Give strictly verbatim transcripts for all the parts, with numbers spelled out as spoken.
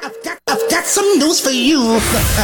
I've got, I've got some news for you.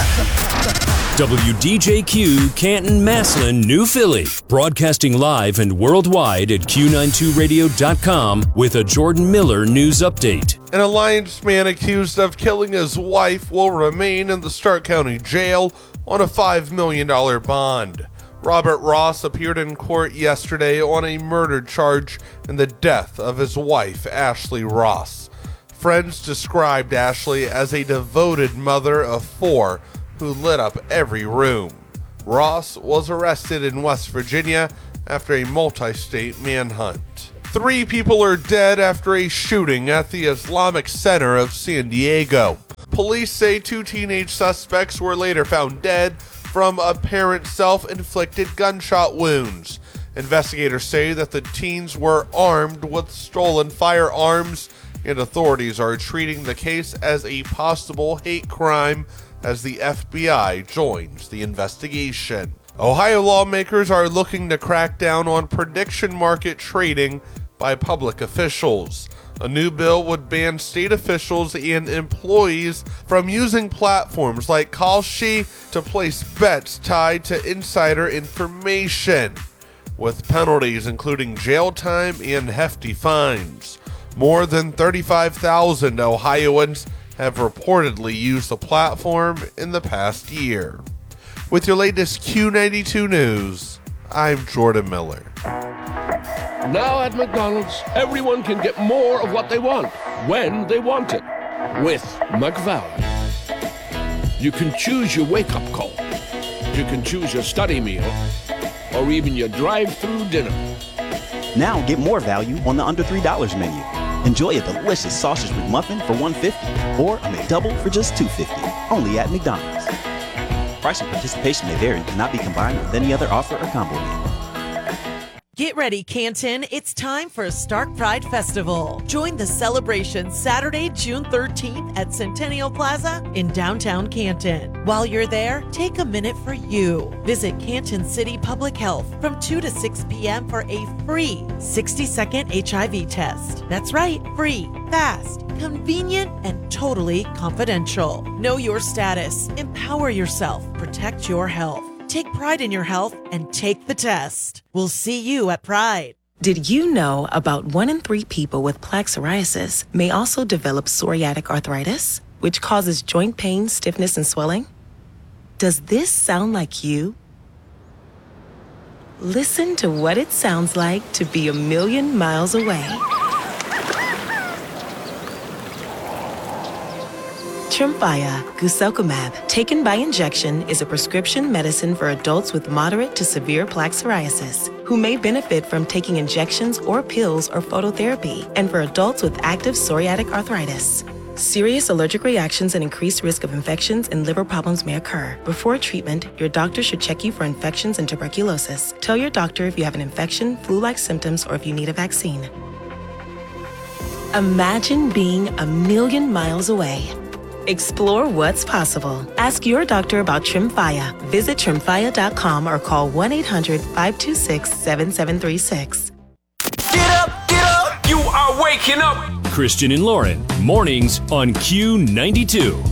W D J Q, Canton, Massillon, New Philly. Broadcasting live and worldwide at Q ninety-two radio dot com with a Jordan Miller news update. An Alliance man accused of killing his wife will remain in the Stark County Jail on a five million dollars bond. Robert Ross appeared in court yesterday on a murder charge in the death of his wife, Ashley Ross. Friends described Ashley as a devoted mother of four who lit up every room. Ross was arrested in West Virginia after a multi-state manhunt. Three people are dead after a shooting at the Islamic Center of San Diego. Police say two teenage suspects were later found dead from apparent self-inflicted gunshot wounds. Investigators say that the teens were armed with stolen firearms, and authorities are treating the case as a possible hate crime as the F B I joins the investigation. Ohio lawmakers are looking to crack down on prediction market trading by public officials. A new bill would ban state officials and employees from using platforms like Kalshi to place bets tied to insider information, with penalties including jail time and hefty fines. More than thirty-five thousand Ohioans have reportedly used the platform in the past year. With your latest Q ninety-two news, I'm Jordan Miller. Now at McDonald's, everyone can get more of what they want, when they want it, with McValue. You can choose your wake-up call. You can choose your study meal, or even your drive-through dinner. Now get more value on the under three dollars menu. Enjoy a delicious sausage McMuffin for one dollar fifty or a McDouble for just two dollars fifty. Only at McDonald's. Price and participation may vary and cannot be combined with any other offer or combo meal. Get ready, Canton. It's time for Stark Pride Festival. Join the celebration Saturday, June thirteenth at Centennial Plaza in downtown Canton. While you're there, take a minute for you. Visit Canton City Public Health from two to six p.m. for a free sixty second H I V test. That's right, free, fast, convenient, and totally confidential. Know your status, empower yourself, protect your health. Take pride in your health and take the test. We'll see you at Pride. Did you know about one in three people with plaque psoriasis may also develop psoriatic arthritis, which causes joint pain, stiffness, and swelling? Does this sound like you? Listen to what it sounds like to be a million miles away. Tremfya guselkumab, taken by injection, is a prescription medicine for adults with moderate to severe plaque psoriasis who may benefit from taking injections or pills or phototherapy, and for adults with active psoriatic arthritis. Serious allergic reactions and increased risk of infections and liver problems may occur. Before treatment, your doctor should check you for infections and tuberculosis. Tell your doctor if you have an infection, flu-like symptoms, or if you need a vaccine. Imagine being a million miles away. Explore what's possible. Ask your doctor about Tremfya. Visit tremfya dot com or call one eight hundred five two six seven seven three six. Get up, get up! You are waking up! Christian and Lauren, mornings on Q ninety-two.